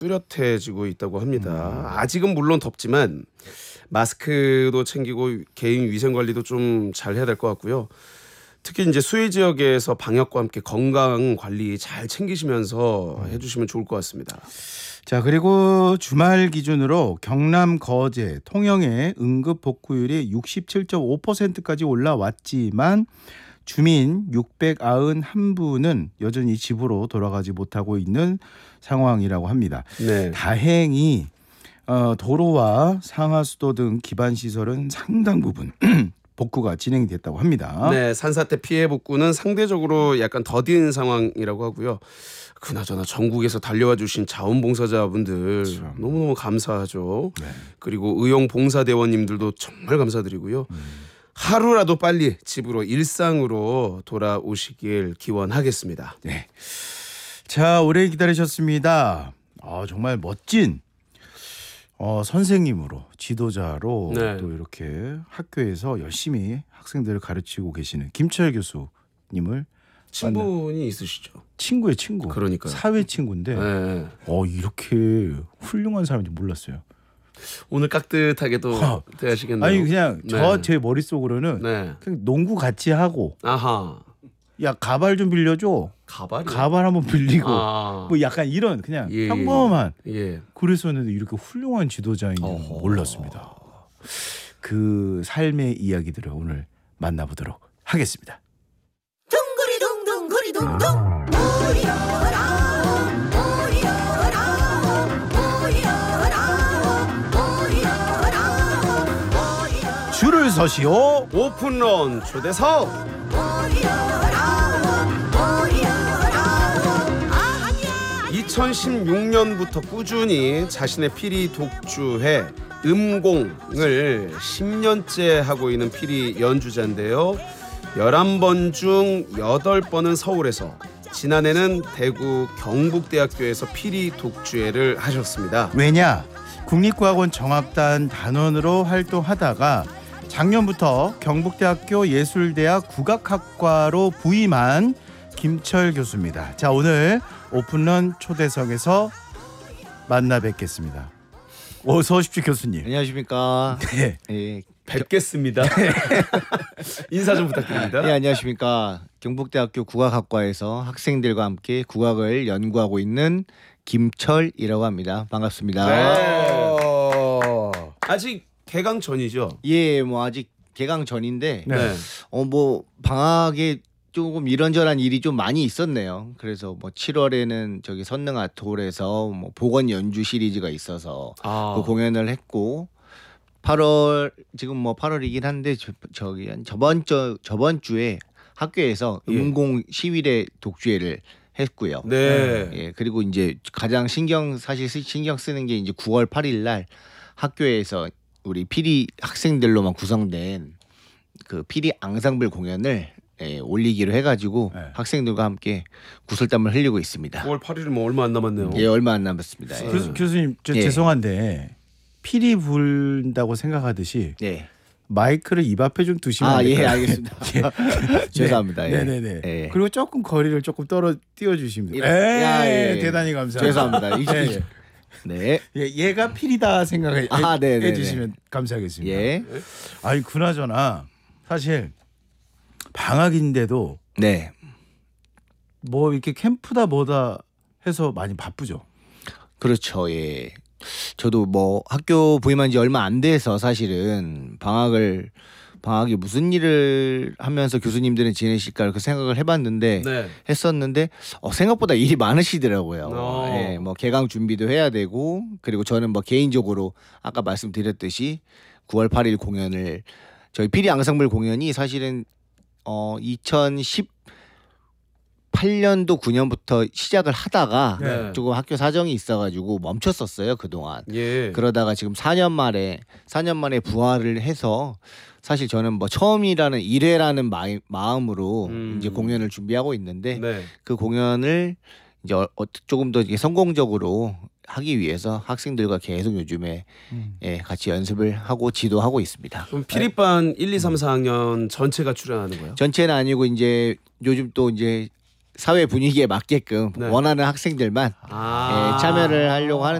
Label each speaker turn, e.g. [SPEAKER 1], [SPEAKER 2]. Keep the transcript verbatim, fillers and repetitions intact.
[SPEAKER 1] 뚜렷해지고 있다고 합니다.
[SPEAKER 2] 음.
[SPEAKER 1] 아직은 물론 덥지만 마스크도 챙기고 개인 위생 관리도 좀 잘 해야 될 것 같고요. 특히 이제 수해 지역에서 방역과 함께 건강 관리 잘 챙기시면서 해주시면 좋을 것 같습니다.
[SPEAKER 2] 자, 그리고 주말 기준으로 경남 거제, 통영의 응급 복구율이 육십칠 점 오 퍼센트까지 올라왔지만 주민 육백구십일 분은 여전히 집으로 돌아가지 못하고 있는 상황이라고 합니다.
[SPEAKER 1] 네.
[SPEAKER 2] 다행히 어, 도로와 상하수도 등 기반 시설은 상당 부분 복구가 진행됐다고 합니다.
[SPEAKER 1] 네, 산사태 피해 복구는 상대적으로 약간 더딘 상황이라고 하고요. 그나저나 전국에서 달려와 주신 자원봉사자분들
[SPEAKER 2] 참.
[SPEAKER 1] 너무너무 감사하죠.
[SPEAKER 2] 네.
[SPEAKER 1] 그리고 의용봉사대원님들도 정말 감사드리고요.
[SPEAKER 2] 음.
[SPEAKER 1] 하루라도 빨리 집으로 일상으로 돌아오시길 기원하겠습니다.
[SPEAKER 2] 네. 자, 오래 기다리셨습니다. 아, 정말 멋진 어, 선생님으로 지도자로
[SPEAKER 1] 네.
[SPEAKER 2] 또 이렇게 학교에서 열심히 학생들을 가르치고 계시는 김철 교수님을
[SPEAKER 1] 친분이 있으시죠?
[SPEAKER 2] 친구의 친구,
[SPEAKER 1] 그러니까요.
[SPEAKER 2] 사회 친구인데
[SPEAKER 1] 네.
[SPEAKER 2] 어, 이렇게 훌륭한 사람인지 몰랐어요.
[SPEAKER 1] 오늘 깍듯하게도
[SPEAKER 2] 어.
[SPEAKER 1] 대하시겠네요.
[SPEAKER 2] 아니 그냥 저
[SPEAKER 1] 네.
[SPEAKER 2] 제 머릿속으로는
[SPEAKER 1] 네.
[SPEAKER 2] 그냥 농구 같이 하고
[SPEAKER 1] 아하.
[SPEAKER 2] 야 가발 좀 빌려줘.
[SPEAKER 1] 가발이.
[SPEAKER 2] 가발 한번 빌리고
[SPEAKER 1] 아.
[SPEAKER 2] 뭐 약간 이런 그냥
[SPEAKER 1] 예,
[SPEAKER 2] 평범한
[SPEAKER 1] 예.
[SPEAKER 2] 그랬었는데 이렇게 훌륭한 지도자인 줄
[SPEAKER 1] 어허.
[SPEAKER 2] 몰랐습니다. 그 삶의 이야기들을 오늘 만나보도록 하겠습니다.
[SPEAKER 3] 둥그리 둥둥그리 둥둥 모여라 모여라 모여라 모여라
[SPEAKER 2] 줄을 서시오.
[SPEAKER 1] 오픈런 초대석.
[SPEAKER 3] 모여라 모여라 아니야
[SPEAKER 1] 이천십육 년부터 꾸준히 자신의 피리 독주회 음공을 십 년째 하고 있는 피리 연주자인데요. 열한 번 중 여덟 번은 서울에서, 지난해는 대구 경북대학교에서 피리 독주회를 하셨습니다.
[SPEAKER 2] 왜냐? 국립국악원 정악단 단원으로 활동하다가 작년부터 경북대학교 예술대학 국악학과로 부임한 김철 교수입니다. 자, 오늘 오픈런 초대석에서 만나 뵙겠습니다. 어서 오십시오, 교수님.
[SPEAKER 4] 안녕하십니까.
[SPEAKER 2] 네.
[SPEAKER 4] 예,
[SPEAKER 1] 뵙겠습니다. 인사 좀 부탁드립니다.
[SPEAKER 4] 예, 안녕하십니까. 경북대학교 국악학과에서 학생들과 함께 국악을 연구하고 있는 김철이라고 합니다. 반갑습니다.
[SPEAKER 1] 네. 아직 개강 전이죠?
[SPEAKER 4] 예, 뭐 아직 개강 전인데
[SPEAKER 2] 네.
[SPEAKER 4] 어 뭐 방학에 조금 이런저런 일이 좀 많이 있었네요. 그래서 뭐 칠월에는 저기 선릉 아트홀에서 뭐 복원 연주 시리즈가 있어서
[SPEAKER 1] 아.
[SPEAKER 4] 그 공연을 했고, 팔월 지금 뭐 팔월이긴 한데 저, 저기 한 저번 주 저번 주에 학교에서
[SPEAKER 1] 예.
[SPEAKER 4] 음공 시위대 독주회를 했고요.
[SPEAKER 1] 네.
[SPEAKER 4] 예, 그리고 이제 가장 신경 사실 쓰- 신경 쓰는 게 이제 구월 팔일 날 학교에서 우리 피리 학생들로만 구성된 그 피리 앙상블 공연을 예, 올리기로 해가지고
[SPEAKER 2] 네.
[SPEAKER 4] 학생들과 함께 구슬땀을 흘리고 있습니다.
[SPEAKER 1] 구월 팔일이면 뭐 얼마 안 남았네요.
[SPEAKER 4] 예, 얼마 안 남았습니다. 예.
[SPEAKER 2] 교수, 교수님, 저
[SPEAKER 4] 예.
[SPEAKER 2] 죄송한데 피리 불다고 생각하듯이
[SPEAKER 4] 예.
[SPEAKER 2] 마이크를 입 앞에 좀 두시면
[SPEAKER 4] 아,
[SPEAKER 2] 안
[SPEAKER 4] 예,
[SPEAKER 2] 될까요?
[SPEAKER 4] 알겠습니다.
[SPEAKER 2] 예.
[SPEAKER 4] 죄송합니다. 예.
[SPEAKER 2] 네네네.
[SPEAKER 4] 예.
[SPEAKER 2] 그리고 조금 거리를 조금 떨어 띄워주시면 돼요.
[SPEAKER 4] 예. 야, 예, 예.
[SPEAKER 2] 대단히 감사합니다.
[SPEAKER 4] 죄송합니다. 이-
[SPEAKER 2] 예, 예.
[SPEAKER 4] 네.
[SPEAKER 2] 예, 얘가 필이다 생각해
[SPEAKER 4] 아, 네네네.
[SPEAKER 2] 해주시면 감사하겠습니다.
[SPEAKER 4] 예.
[SPEAKER 2] 아니 그나저나 사실 방학인데도
[SPEAKER 4] 네.
[SPEAKER 2] 뭐 이렇게 캠프다 뭐다 해서 많이 바쁘죠.
[SPEAKER 4] 그렇죠. 예. 저도 뭐 학교 부임한 지 얼마 안 돼서 사실은 방학을 방학이 무슨 일을 하면서 교수님들은 지내실까 그 생각을 해봤는데
[SPEAKER 1] 네.
[SPEAKER 4] 했었는데 어, 생각보다 일이 많으시더라고요.
[SPEAKER 1] 어.
[SPEAKER 4] 예, 뭐 개강 준비도 해야 되고, 그리고 저는 뭐 개인적으로 아까 말씀드렸듯이 구월 팔일 공연을 저희 피리 앙상블 공연이 사실은 어 이천십팔 년도 구 년부터 시작을 하다가
[SPEAKER 1] 네.
[SPEAKER 4] 조금 학교 사정이 있어가지고 멈췄었어요 그동안.
[SPEAKER 1] 예.
[SPEAKER 4] 그러다가 지금 사 년 만에 사 년 만에 부활을 해서 사실 저는 뭐 처음이라는 일 회라는 마이, 마음으로
[SPEAKER 1] 음.
[SPEAKER 4] 이제 공연을 준비하고 있는데
[SPEAKER 1] 네.
[SPEAKER 4] 그 공연을 이제 어, 어, 조금 더 이게 성공적으로 하기 위해서 학생들과 계속 요즘에
[SPEAKER 2] 음.
[SPEAKER 4] 예, 같이 연습을 하고 지도하고 있습니다.
[SPEAKER 1] 그럼 피리반 일, 이, 삼, 사 학년 전체가 출연하는 거예요?
[SPEAKER 4] 전체는 아니고 이제 요즘 또 이제 사회 분위기에 맞게끔
[SPEAKER 1] 네.
[SPEAKER 4] 원하는 학생들만
[SPEAKER 1] 아.
[SPEAKER 4] 예, 참여를 하려고 하는.